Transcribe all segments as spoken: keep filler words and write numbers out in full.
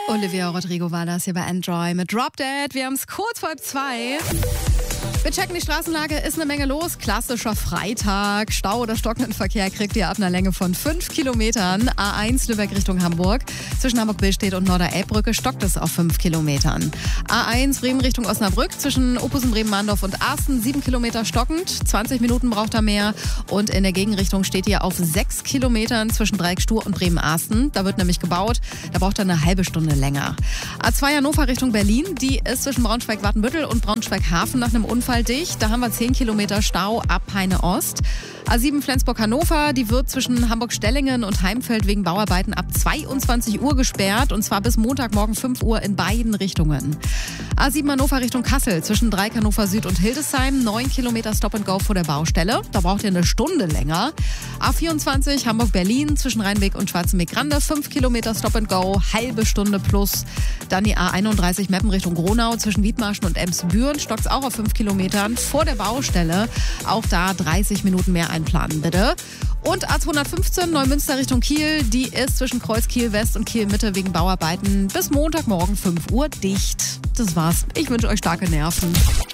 Olivia Rodrigo war das hier bei Enjoy mit Drop Dead. Wir haben es kurz vor halb zwei. Wir checken die Straßenlage, ist eine Menge los. Klassischer Freitag. Stau oder stockenden Verkehr kriegt ihr ab einer Länge von fünf Kilometern. A eins Lübeck Richtung Hamburg. Zwischen Hamburg-Billstedt und Norder-Elbbrücke stockt es auf fünf Kilometern. A eins Bremen Richtung Osnabrück. Zwischen Opusen, Bremen-Mahndorf und Asten sieben Kilometer stockend. zwanzig Minuten braucht er mehr. Und in der Gegenrichtung steht ihr auf sechs Kilometern zwischen Dreieck-Stur und Bremen-Asten. Da wird nämlich gebaut. Da braucht er eine halbe Stunde länger. A zwei Hannover Richtung Berlin. Die ist zwischen Braunschweig-Wattenbüttel und Braunschweig-Hafen nach einem Unfall dicht. Da haben wir zehn Kilometer Stau ab Peine Ost. A sieben Flensburg-Hannover, die wird zwischen Hamburg-Stellingen und Heimfeld wegen Bauarbeiten ab zweiundzwanzig Uhr gesperrt und zwar bis Montagmorgen fünf Uhr in beiden Richtungen. A sieben Hannover Richtung Kassel, zwischen Dreieck Hannover Süd und Hildesheim, neun Kilometer Stop and Go vor der Baustelle. Da braucht ihr eine Stunde länger. A vierundzwanzig Hamburg-Berlin, zwischen Rheinweg und Schwarzenbeek-Rande, fünf Kilometer Stop and Go, halbe Stunde plus. Dann die A einunddreißig Meppen Richtung Gronau, zwischen Wiedmarschen und Ems-Büren, stockt es auch auf fünf Kilometern vor der Baustelle. Auch da dreißig Minuten mehr einplanen, bitte. Und A zweihundertfünfzehn Neumünster Richtung Kiel, die ist zwischen Kreuz Kiel West und Kiel Mitte wegen Bauarbeiten bis Montagmorgen fünf Uhr dicht. Das war's. Ich wünsche euch starke Nerven.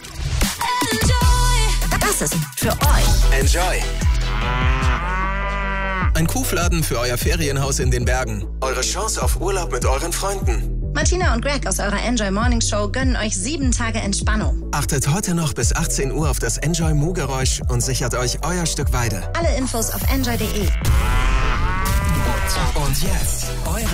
Enjoy. Das ist für euch. Enjoy. Ein Kuhfladen für euer Ferienhaus in den Bergen. Eure Chance auf Urlaub mit euren Freunden. Martina und Greg aus eurer Enjoy Morning Show gönnen euch sieben Tage Entspannung. Achtet heute noch bis achtzehn Uhr auf das Enjoy Mu-Geräusch und sichert euch euer Stück Weide. Alle Infos auf enjoy punkt de. Und jetzt eure